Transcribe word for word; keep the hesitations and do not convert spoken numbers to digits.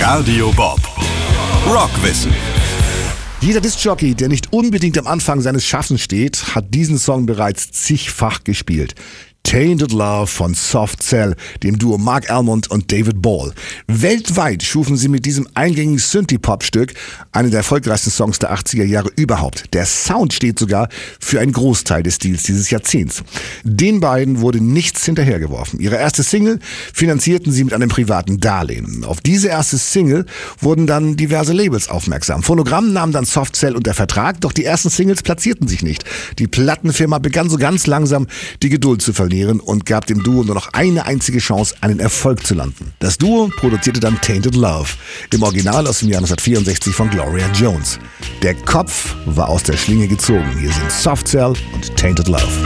Radio Bob. Rockwissen. Jeder Diskjockey, der nicht unbedingt am Anfang seines Schaffens steht, hat diesen Song bereits zigfach gespielt. Tainted Love von Soft Cell, dem Duo Mark Almond und David Ball. Weltweit schufen sie mit diesem eingängigen Synthie-Pop-Stück einen der erfolgreichsten Songs der achtziger Jahre überhaupt. Der Sound steht sogar für einen Großteil des Stils dieses Jahrzehnts. Den beiden wurde nichts hinterhergeworfen. Ihre erste Single finanzierten sie mit einem privaten Darlehen. Auf diese erste Single wurden dann diverse Labels aufmerksam. Phonogramm nahm dann Soft Cell unter Vertrag, doch die ersten Singles platzierten sich nicht. Die Plattenfirma begann so ganz langsam die Geduld zu verlieren und gab dem Duo nur noch eine einzige Chance, einen Erfolg zu landen. Das Duo produzierte dann Tainted Love, im Original aus dem Jahr neunzehnhundertvierundsechzig von Gloria Jones. Der Kopf war aus der Schlinge gezogen. Hier sind Soft Cell und Tainted Love.